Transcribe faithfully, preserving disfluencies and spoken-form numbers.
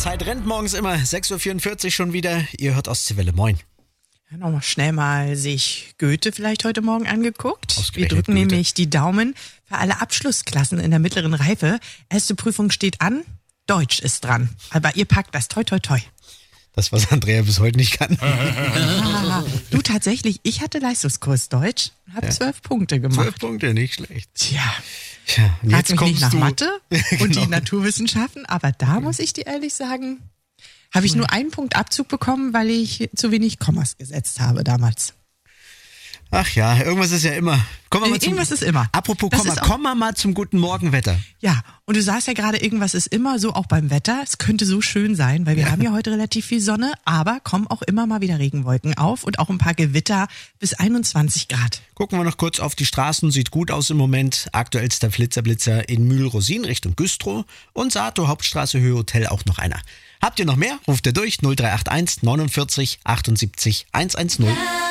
Zeit rennt morgens immer. sechs Uhr vierundvierzig schon wieder. Ihr hört Ostseewelle. Moin. Ja, nochmal schnell mal sich Goethe vielleicht heute Morgen angeguckt. Wir drücken Goethe. nämlich die Daumen für alle Abschlussklassen in der mittleren Reife. Erste Prüfung steht an. Deutsch ist dran. Aber ihr packt das. Toi, toi, toi. Das, was Andrea bis heute nicht kann. Ah, du tatsächlich, ich hatte Leistungskurs Deutsch und habe Ja. zwölf Punkte gemacht. Zwölf Punkte, nicht schlecht. Tja, Tja, und frag jetzt mich kommst nicht nach du. Mathe und Genau. die Naturwissenschaften, aber da muss ich dir ehrlich sagen, habe ich nur einen Punkt Abzug bekommen, weil ich zu wenig Kommas gesetzt habe damals. Ach ja, irgendwas ist ja immer. Kommen wir mal zum, Irgendwas ist immer. Apropos Das Komma, ist auch- kommen wir mal zum guten Morgenwetter. Ja, und du sagst ja gerade, irgendwas ist immer so, auch beim Wetter. Es könnte so schön sein, weil wir haben ja heute relativ viel Sonne, aber kommen auch immer mal wieder Regenwolken auf und auch ein paar Gewitter bis einundzwanzig Grad. Gucken wir noch kurz auf die Straßen. Sieht gut aus im Moment. Aktuellster Flitzerblitzer in Mühl-Rosin Richtung Güstrow und Sato, Hauptstraße, Höhe Hotel auch noch einer. Habt ihr noch mehr? Ruft ihr durch null drei acht eins neunundvierzig achtundsiebzig hundertzehn.